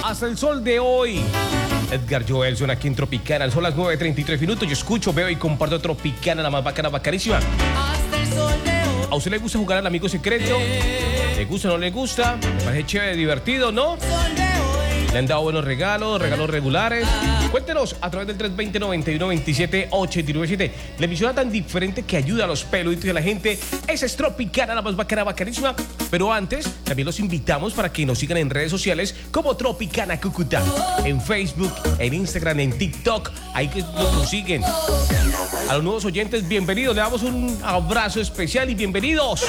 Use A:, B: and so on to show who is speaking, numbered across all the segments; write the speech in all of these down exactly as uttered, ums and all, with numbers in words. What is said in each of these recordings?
A: hasta el sol de hoy. Edgar Joelson aquí en Tropicana. Son las nueve treinta y tres minutos. Yo escucho, veo y comparto Tropicana, la más bacana, bacanísima. ¿A usted le gusta jugar al amigo secreto? ¿Le gusta o no le gusta? ¿Le parece chévere, divertido, no? ¿Le han dado buenos regalos, regalos regulares? Cuéntenos a través del tres dos cero, nueve uno dos siete, ocho nueve siete. La emisora tan diferente que ayuda a los peluditos y a la gente. Esa es Tropicana, la más bacana, bacanísima. Pero antes, también los invitamos para que nos sigan en redes sociales como Tropicana Cúcuta. En Facebook, en Instagram, en TikTok. Ahí que nos consiguen. A los nuevos oyentes, bienvenidos. Le damos un abrazo especial y bienvenidos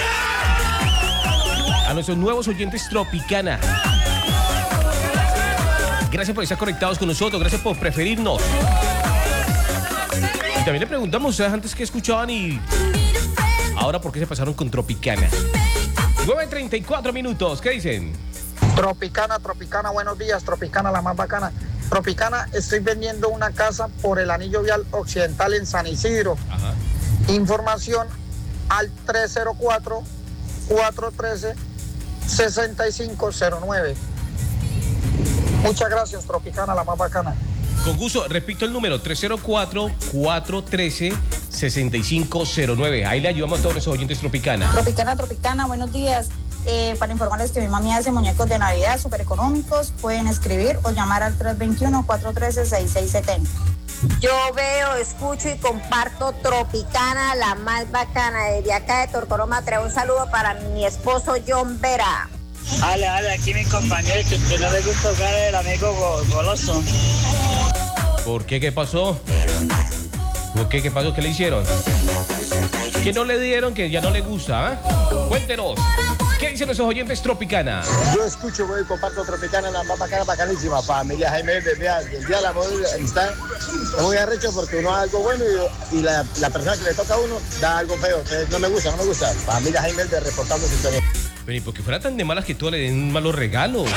A: a nuestros nuevos oyentes Tropicana. Gracias por estar conectados con nosotros, gracias por preferirnos. Y también le preguntamos a ustedes antes que escuchaban y ahora por qué se pasaron con Tropicana. nueve treinta y cuatro minutos, ¿qué dicen?
B: Tropicana, Tropicana, buenos días, Tropicana, la más bacana. Tropicana, estoy vendiendo una casa por el anillo vial occidental en San Isidro.
A: Ajá.
B: Información al tres cero cuatro, cuatro uno tres, seis cinco cero nueve. Muchas gracias, Tropicana, la más bacana.
A: Con gusto, repito el número, tres cero cuatro, cuatro uno tres, seis cinco cero nueve. Ahí le ayudamos a todos los oyentes Tropicana.
C: Tropicana, Tropicana, buenos días. Eh, para informarles que mi mami hace muñecos de Navidad súper económicos, pueden escribir o llamar al tres dos uno, cuatro uno tres, seis seis siete cero.
D: Yo veo, escucho y comparto Tropicana, la más bacana. Desde acá de Torcoroma traigo un saludo para mi esposo John Vera.
E: Ale, ale, aquí mi compañero que, que no le gusta jugar el amigo go, goloso.
A: ¿Por qué? ¿Qué pasó? ¿Por qué? ¿Qué pasó? ¿Qué le hicieron? ¿Qué no le dieron que ya no le gusta? ¿Eh? Cuéntenos. ¿Qué dicen nuestros oyentes Tropicana?
F: Yo escucho, voy, comparto Tropicana, la más bacana, bacanísima. Familia Jaime, del día, del día del amor y la amistad. Es muy arrecho porque uno da algo bueno y, y la, la persona que le toca a uno da algo feo. Entonces, no me gusta, no me gusta. Familia Jaime, de reportando sintonía.
A: Pero ¿y por qué fuera tan de malas que todos le den malos regalos?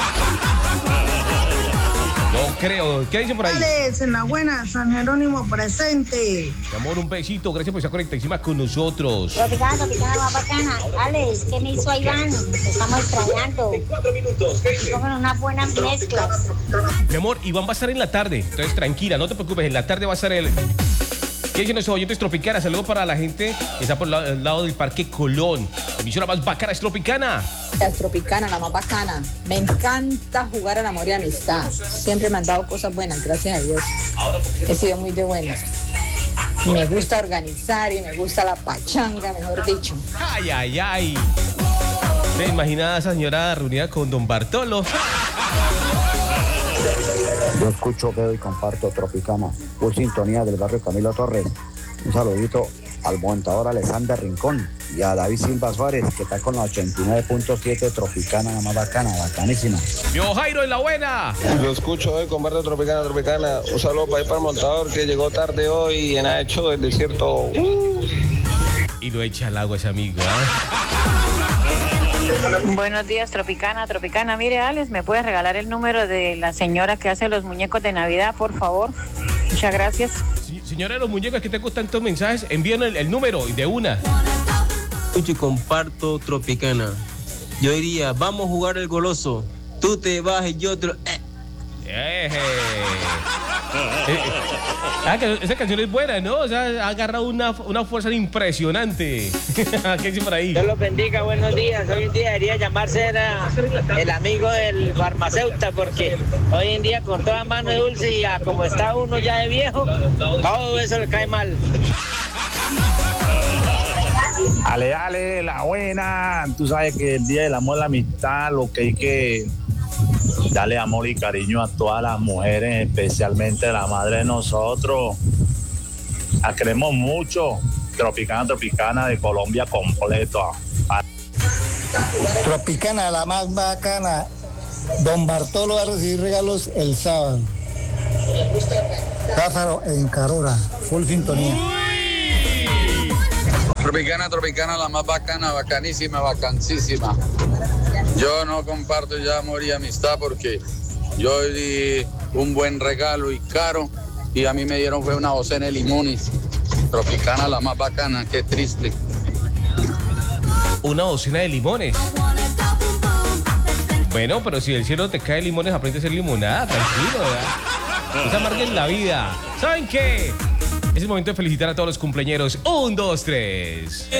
A: No creo. ¿Qué dicen por ahí?
G: Alex, en la buena, San Jerónimo presente.
A: Mi amor, un besito. Gracias por estar conectadísima con nosotros.
D: Tropicana, Tropicana, más bacana. Alex, ¿qué me hizo Iván? Te estamos extrañando. Comen unas buenas mezclas.
A: Mi amor, Iván va a estar en la tarde. Entonces, tranquila, no te preocupes. En la tarde va a estar él. ¿Qué dicen nuestros oyentes Tropicana? Saludos para la gente que está por el lado, el lado del Parque Colón. La emisora más bacana es Tropicana.
C: Es Tropicana, la más bacana. Me encanta jugar al amor y amistad. Siempre me han dado cosas buenas, gracias a Dios. He sido muy de buenas. Me gusta organizar y me gusta la pachanga, mejor dicho.
A: Ay, ay, ay. ¿Se imagina a esa señora reunida con don Bartolo?
H: Yo escucho, veo y comparto Tropicana, por sintonía del barrio Camilo Torres. Un saludito al montador Alexander Rincón y a David Silva Suárez, que está con la ochenta y nueve punto siete Tropicana, la más bacana, bacanísima.
A: Yo Jairo en la buena.
I: Yo escucho, veo y comparto Tropicana, Tropicana. Un saludo para ir para el montador que llegó tarde hoy y ha hecho del desierto. Uh.
A: Y lo echa al agua ese amigo, ¿eh?
J: Buenos días, Tropicana, Tropicana. Mire, Alex, ¿me puedes regalar el número de la señora que hace los muñecos de Navidad, por favor? Muchas gracias.
A: Sí, señora de los muñecos, que tengo tantos mensajes, envíen el, el número de una.
K: Escucho y comparto Tropicana. Yo diría, vamos a jugar el goloso. Tú te vas y yo te... Eh.
A: Eh, eh, ah, que esa canción es buena, ¿no? O sea, ha agarrado una, una fuerza impresionante. ¿Qué dice por ahí?
E: Dios los bendiga, buenos días. Hoy en día debería llamarse era el amigo del farmacéutico, porque hoy en día con toda mano de dulce y a como está uno ya de viejo, todo eso le cae mal.
L: Ale, ale, la buena. Tú sabes que el día del amor y la amistad, lo que hay que darle amor y cariño a todas las mujeres, especialmente a la madre de nosotros. La queremos mucho. Tropicana, Tropicana de Colombia completo.
M: Tropicana, la más bacana. Don Bartolo va a recibir regalos el sábado. Lázaro en Carora, full sintonía.
N: Tropicana, Tropicana, la más bacana, bacanísima, bacanísima. Yo no comparto ya amor y amistad porque yo di un buen regalo y caro y a mí me dieron fue una docena de limones. Tropicana, la más bacana, qué triste.
A: Una docena de limones. Bueno, pero si del cielo te cae limones, aprende a hacer limonada, tranquilo, ¿verdad? No se amarguen la vida. ¿Saben qué? Es el momento de felicitar a todos los cumpleañeros. Un, dos, tres.